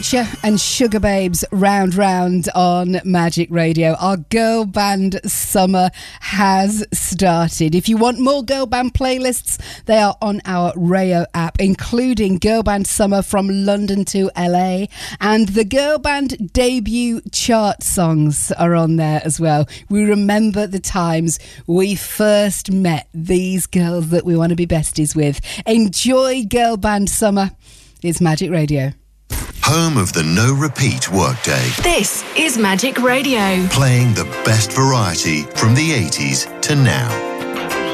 Future and Sugar Babes round on Magic Radio. Our girl band summer has started. If you want more girl band playlists, they are on our Rayo app, including Girl Band Summer from London to LA, and the girl band debut chart songs are on there as well. We remember the times we first met these girls that we want to be besties with. Enjoy Girl Band Summer. It's Magic Radio. Home of the no repeat workday. This is Magic Radio. Playing the best variety from the 80s to now.